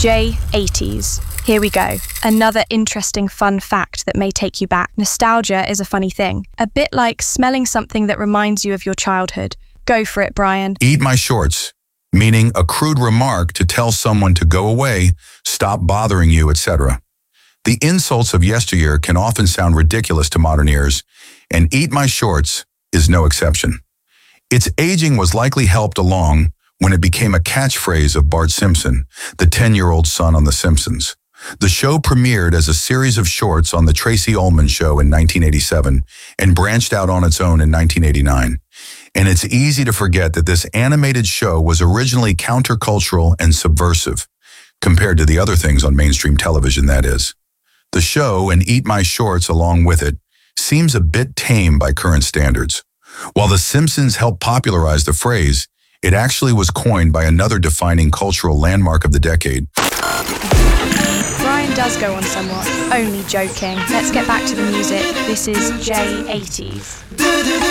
J80s. Here we go. Another interesting fun fact that may take you back. Nostalgia is a funny thing. A bit like smelling something that reminds you of your childhood. Go for it, Brian. Eat my shorts, meaning a crude remark to tell someone to go away, stop bothering you, etc. The insults of yesteryear can often sound ridiculous to modern ears, and eat my shorts is no exception. Its aging was likely helped along when it became a catchphrase of Bart Simpson, the 10-year-old son on The Simpsons. The show premiered as a series of shorts on The Tracy Ullman Show in 1987 and branched out on its own in 1989. And it's easy to forget that this animated show was originally countercultural and subversive, compared to the other things on mainstream television, that is. The show, and Eat My Shorts along with it, seems a bit tame by current standards. While The Simpsons helped popularize the phrase, it actually was coined by another defining cultural landmark of the decade. Brian does go on somewhat. Only joking. Let's get back to the music. This is J80s.